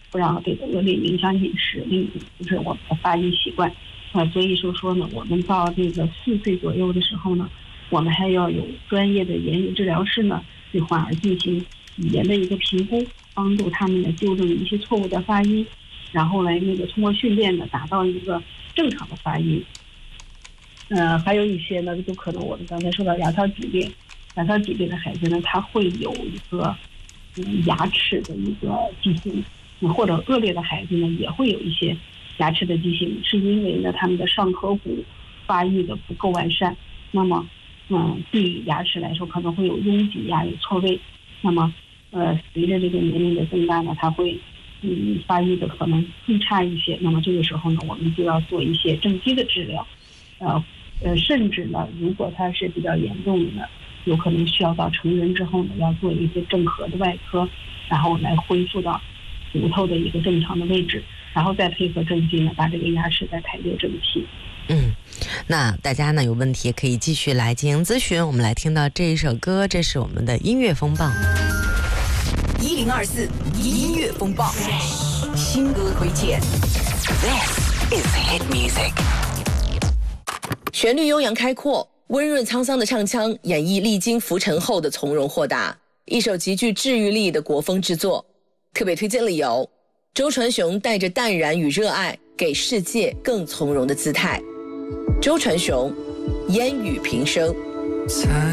不让这个恶劣影响饮食，另一个就是我们的发育习惯。所以说呢，我们到这个4岁左右的时候呢，我们还要有专业的言语治疗师呢，对患儿进行语言的一个评估，帮助他们呢纠正一些错误的发音，然后来通过训练呢，达到一个正常的发音。还有一些呢，就可能我们刚才说到牙槽疾病的孩子呢，他会有一个牙齿的一个畸形，或者恶劣的孩子呢，也会有一些牙齿的畸形，是因为呢他们的上颌骨发育的不够完善。那么对于牙齿来说可能会有拥挤呀，有错位。那么随着这个年龄的增大呢，它会发育的可能更差一些。那么这个时候呢，我们就要做一些正畸的治疗。甚至呢，如果它是比较严重的呢，有可能需要到成人之后呢，要做一些正颌的外科，然后来恢复到骨头的一个正常的位置，然后再配合正畸呢，把这个牙齿再排列整齐。 那大家呢有问题可以继续来进行咨询。我们来听到这一首歌，这是我们的音乐风暴 1024音乐风暴新歌推荐。 This is hit music。 旋律悠扬开阔，温润沧桑的唱腔演绎历经浮沉后的从容豁达，一首极具治愈力的国风之作。特别推荐理由：周传雄带着淡然与热爱，给世界更从容的姿态。周传雄，烟雨平生。